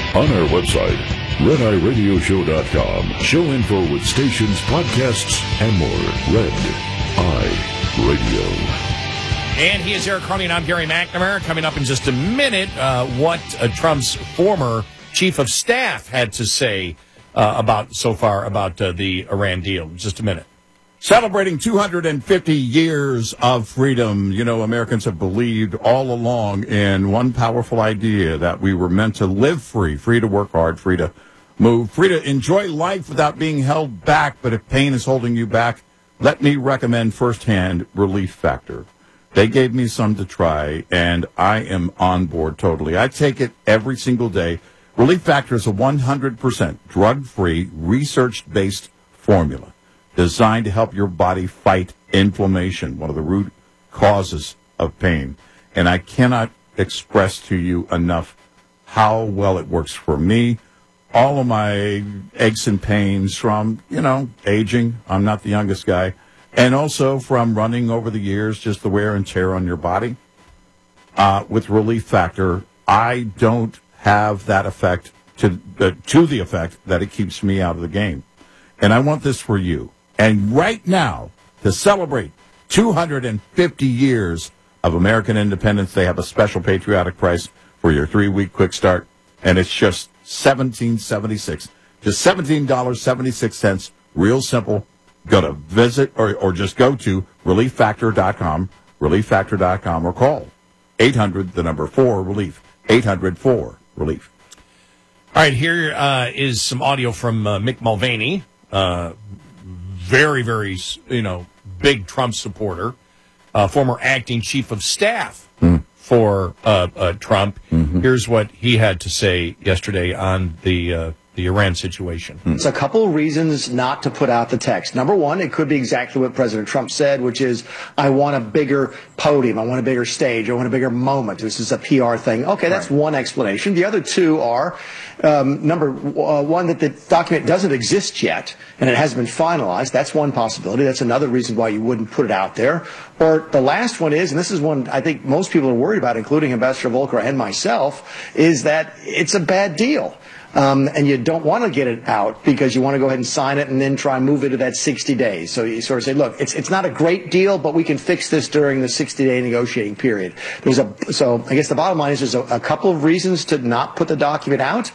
On our website, RedEyeRadioShow.com. Show info with stations, podcasts, and more. Red Eye Radio. And he is Eric Carney, and I'm Gary McNamara. Coming up in just a minute, what Trump's former chief of staff had to say about the Iran deal. Just a minute. Celebrating 250 years of freedom. You know, Americans have believed all along in one powerful idea, that we were meant to live free to work hard, free to move, free to enjoy life without being held back. But if pain is holding you back, let me recommend firsthand Relief Factor. They gave me some to try, and I am on board totally. I take it every single day. Relief Factor is a 100% drug-free, research-based formula designed to help your body fight inflammation, one of the root causes of pain. And I cannot express to you enough how well it works for me. All of my aches and pains from, aging. I'm not the youngest guy. And also from running over the years, just the wear and tear on your body. With Relief Factor, I don't have that effect to the effect that it keeps me out of the game. And I want this for you. And right now, to celebrate 250 years of American independence, they have a special patriotic price for your 3-week quick start, and it's just $17.76. Just $17.76. Real simple. Go to visit or just go to ReliefFactor.com, ReliefFactor.com, or call 800-4-RELIEF, 800-4-RELIEF. All right, here is some audio from Mick Mulvaney, very, very, big Trump supporter, former acting chief of staff for Trump. Mm-hmm. Here's what he had to say yesterday on the Iran situation. It's a couple of reasons not to put out the text. Number one, it could be exactly what President Trump said, which is, I want a bigger podium, I want a bigger stage, I want a bigger moment. This is a PR thing. Okay, that's one explanation. The other two are, number one, that the document doesn't exist yet, and it hasn't been finalized. That's one possibility. That's another reason why you wouldn't put it out there. Or the last one is, and this is one I think most people are worried about, including Ambassador Volker and myself, is that it's a bad deal. And you don't want to get it out because you want to go ahead and sign it and then try and move it to that 60 days. So you sort of say, look, it's not a great deal, but we can fix this during the 60-day negotiating period. So I guess the bottom line is there's a couple of reasons to not put the document out.